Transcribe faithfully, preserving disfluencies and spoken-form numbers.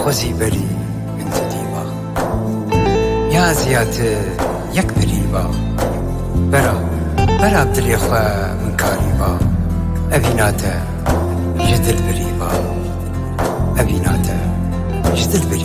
خوزی بری من تو دیوا یا زیات یک بریوا برا برا بدلی خواه من کاریوا أبيناتا جدل بريبا أبيناتا جدل بريبا